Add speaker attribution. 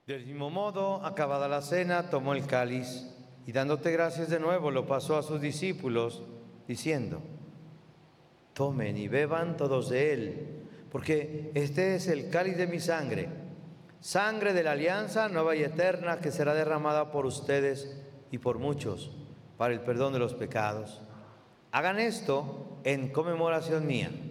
Speaker 1: Del mismo modo, acabada la cena, tomó el cáliz y dándote gracias de nuevo lo pasó a sus discípulos, diciendo: tomen y beban todos de él, porque este es el cáliz de mi sangre, sangre de la alianza nueva y eterna que será derramada por ustedes y por muchos para el perdón de los pecados. Hagan esto en conmemoración mía.